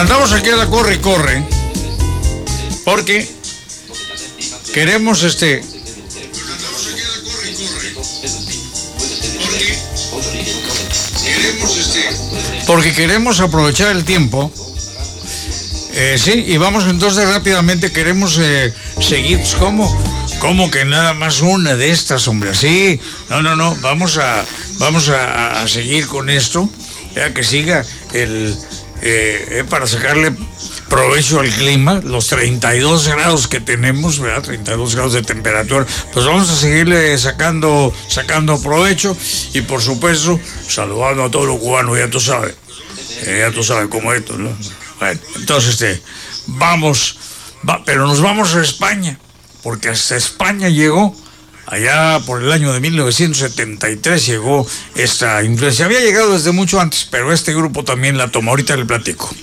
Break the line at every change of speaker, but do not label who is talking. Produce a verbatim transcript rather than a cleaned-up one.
andamos aquí a la corre y corre porque queremos este porque queremos aprovechar el tiempo. Eh, sí, y vamos entonces rápidamente, queremos eh, seguir. ¿Cómo? ¿Cómo que nada más una de estas, hombre? Sí, no, no, no, vamos a, vamos a, a seguir con esto, ya que siga el, eh, eh, para sacarle provecho al clima, los treinta y dos grados que tenemos, ¿verdad? treinta y dos grados de temperatura, pues vamos a seguirle sacando, sacando provecho y por supuesto, saludando a todos los cubanos, ya tú sabes, eh, ya tú sabes cómo esto, ¿no? Bueno, entonces, este, vamos, va, pero nos vamos a España, porque hasta España llegó, allá por el año de mil novecientos setenta y tres llegó esta influencia. Había llegado desde mucho antes, pero este grupo también la tomó. Ahorita le platico.